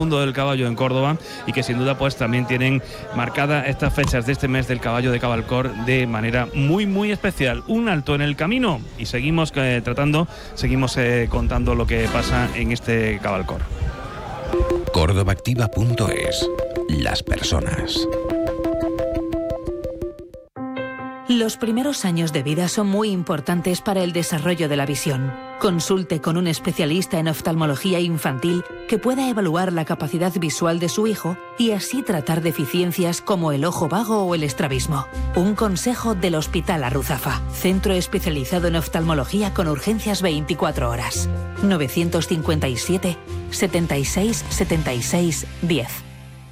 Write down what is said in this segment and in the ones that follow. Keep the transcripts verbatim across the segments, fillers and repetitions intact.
Mundo del Caballo en Córdoba, y que sin duda pues también tienen marcadas estas fechas de este mes del Caballo de Cabalcor de manera muy muy especial. Un alto en el camino y seguimos eh, tratando, seguimos eh, contando lo que pasa en este Cabalcor. Córdoba Activa punto es. Las personas. Los primeros años de vida son muy importantes para el desarrollo de la visión. Consulte con un especialista en oftalmología infantil que pueda evaluar la capacidad visual de su hijo y así tratar deficiencias como el ojo vago o el estrabismo. Un consejo del Hospital Arruzafa, centro especializado en oftalmología con urgencias veinticuatro horas. novecientos cincuenta y siete, setenta y seis, setenta y seis, diez.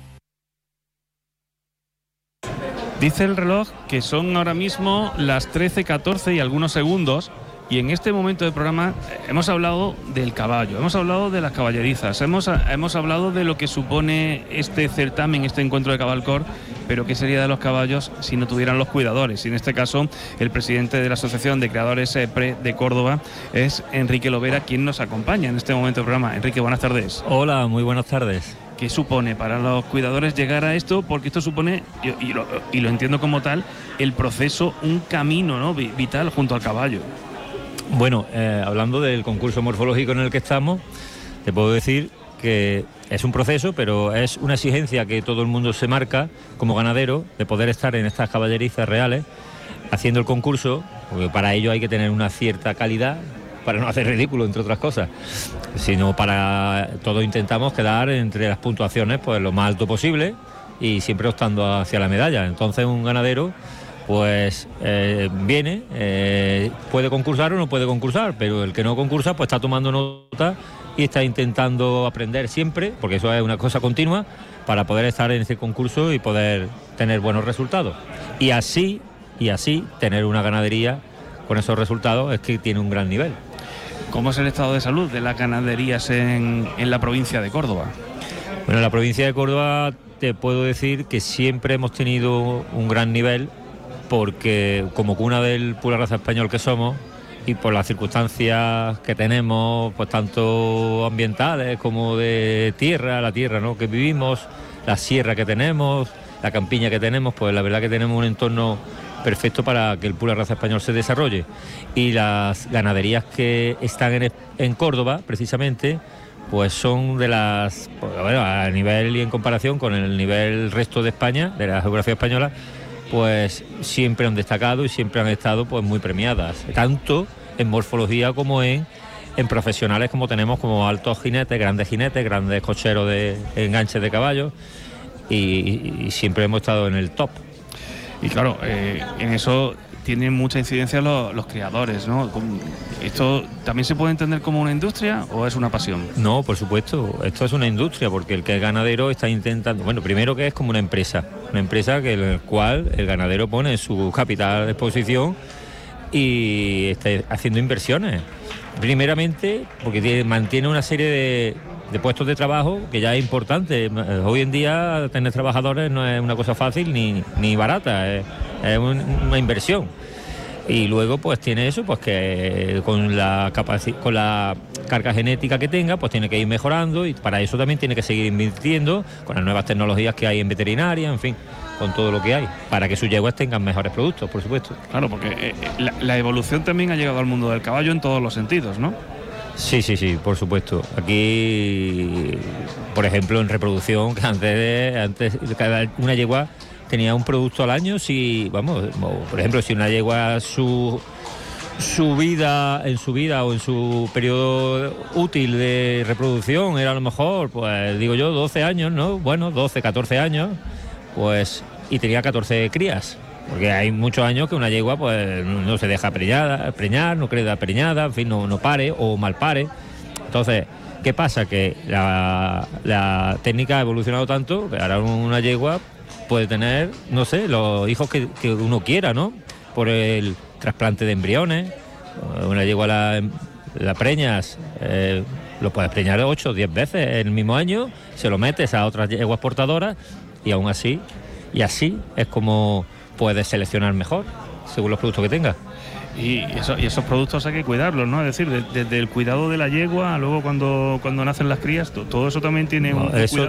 Dice el reloj que son ahora mismo las trece catorce y algunos segundos, y en este momento del programa hemos hablado del caballo, hemos hablado de las caballerizas, hemos, hemos hablado de lo que supone este certamen, este encuentro de Cabalcor, pero ¿qué sería de los caballos si no tuvieran los cuidadores? Y en este caso, el presidente de la Asociación de Creadores eh, Pre de Córdoba es Enrique Lovera, quien nos acompaña en este momento del programa. Enrique, buenas tardes. Hola, muy buenas tardes. ¿Qué supone para los cuidadores llegar a esto? Porque esto supone, y, y, lo, y lo entiendo como tal, el proceso, un camino, ¿no?, vital junto al caballo. Bueno, eh, hablando del concurso morfológico en el que estamos, te puedo decir que es un proceso, pero es una exigencia que todo el mundo se marca como ganadero, de poder estar en estas caballerizas reales haciendo el concurso, porque para ello hay que tener una cierta calidad, para no hacer ridículo, entre otras cosas, sino para todos intentamos quedar entre las puntuaciones pues lo más alto posible y siempre optando hacia la medalla. Entonces un ganadero pues eh, viene, eh, puede concursar o no puede concursar, pero el que no concursa pues está tomando nota y está intentando aprender siempre, porque eso es una cosa continua, para poder estar en ese concurso y poder tener buenos resultados. Y así, y así tener una ganadería con esos resultados es que tiene un gran nivel. ¿Cómo es el estado de salud de las ganaderías en, en la provincia de Córdoba? Bueno, en la provincia de Córdoba te puedo decir que siempre hemos tenido un gran nivel, porque como cuna del pura raza español que somos y por las circunstancias que tenemos, pues tanto ambientales como de tierra, la tierra, ¿no?, que vivimos, la sierra que tenemos, la campiña que tenemos, pues la verdad que tenemos un entorno perfecto para que el pura raza español se desarrolle. Y las ganaderías que están en, en Córdoba, precisamente, pues son de las, pues, bueno, a nivel y en comparación con el nivel resto de España, de la geografía española, pues siempre han destacado y siempre han estado pues muy premiadas, tanto en morfología como en, en profesionales, como tenemos como altos jinetes, grandes jinetes, grandes cocheros de enganches de caballos, y, y siempre hemos estado en el top. Y claro, eh, en eso tienen mucha incidencia los, los criadores, ¿no? ¿Esto también se puede entender como una industria o es una pasión? No, por supuesto, esto es una industria, porque el que es ganadero está intentando, bueno, primero que es como una empresa, una empresa que en la cual el ganadero pone su capital a disposición y está haciendo inversiones. Primeramente porque tiene, mantiene una serie de, de puestos de trabajo que ya es importante. Hoy en día tener trabajadores no es una cosa fácil ni, ni barata, es, es un, una inversión. Y luego pues tiene eso, pues que con la capaci- con la carga genética que tenga, pues tiene que ir mejorando, y para eso también tiene que seguir invirtiendo con las nuevas tecnologías que hay en veterinaria, en fin, con todo lo que hay, para que sus yeguas tengan mejores productos, por supuesto. Claro, porque eh, la, la evolución también ha llegado al mundo del caballo en todos los sentidos, ¿no? Sí, sí, sí, por supuesto. Aquí, por ejemplo, en reproducción, que antes, de, antes cada una yegua tenía un producto al año. Si, vamos, por ejemplo, si una yegua su su vida, en su vida o en su periodo útil de reproducción era a lo mejor, pues digo yo, doce años, ¿no? Bueno, doce, catorce años, pues, y tenía catorce crías. Porque hay muchos años que una yegua pues no se deja preñada, preñar, no queda preñada, en fin, no, no pare o mal pare. Entonces, ¿qué pasa? Que la, la técnica ha evolucionado tanto que ahora una yegua puede tener, no sé, los hijos que, que uno quiera, ¿no? Por el trasplante de embriones. Una yegua la, la preñas, eh, lo puedes preñar ocho o diez veces en el mismo año, se lo metes a otras yeguas portadoras y aún así, y así es como puedes seleccionar mejor según los productos que tengas. Y, eso, y esos productos hay que cuidarlos, ¿no? Es decir, de, desde el cuidado de la yegua, luego cuando, cuando nacen las crías, to, todo eso también tiene no, un eso cuidado.